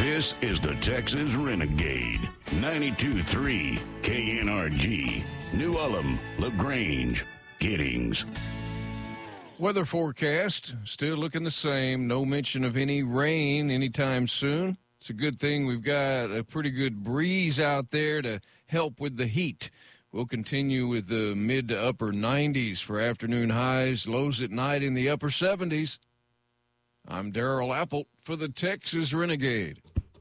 This is the Texas Renegade. 92.3 KNRG. New Ulm, LaGrange, Giddings. Weather forecast still looking the same. No mention of any rain anytime soon. It's a good thing we've got a pretty good breeze out there to help with the heat. We'll continue with the mid to upper 90s for afternoon highs, lows at night in the upper 70s. I'm Darrell Apple for the Texas Renegade.